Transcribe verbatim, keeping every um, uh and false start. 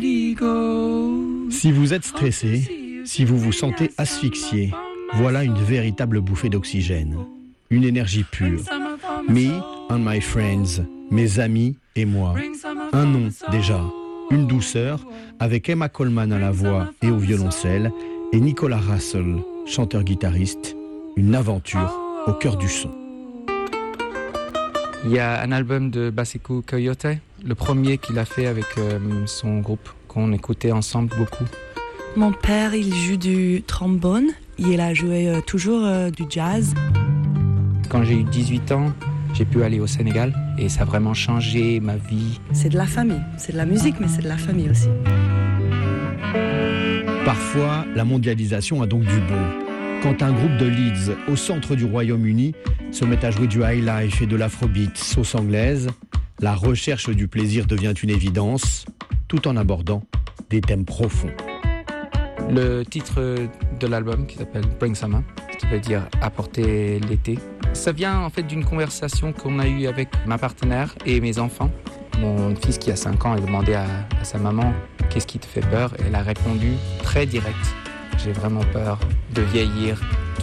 Si vous êtes stressé, si vous vous sentez asphyxié, voilà une véritable bouffée d'oxygène, une énergie pure. Me and my friends, mes amis et moi. Un nom déjà, une douceur, avec Emma Coleman à la voix et au violoncelle, et Nicolas Russell, chanteur-guitariste, une aventure au cœur du son. Il y a un album de Baseku Coyote, le premier qu'il a fait avec euh, son groupe, qu'on écoutait ensemble beaucoup. Mon père, il joue du trombone, il a joué euh, toujours euh, du jazz. Quand j'ai eu dix-huit ans, j'ai pu aller au Sénégal et ça a vraiment changé ma vie. C'est de la famille, c'est de la musique, mais c'est de la famille aussi. Parfois, la mondialisation a donc du bon. Quand un groupe de Leeds, au centre du Royaume-Uni, se met à jouer du highlife et de l'afrobeat sauce anglaise, la recherche du plaisir devient une évidence, tout en abordant des thèmes profonds. Le titre de l'album, qui s'appelle Bring Summer, qui veut dire apporter l'été, ça vient en fait d'une conversation qu'on a eue avec ma partenaire et mes enfants. Mon fils qui a cinq ans a demandé à, à sa maman « Qu'est-ce qui te fait peur ?» Et elle a répondu très direct « J'ai vraiment peur de vieillir toute seule. »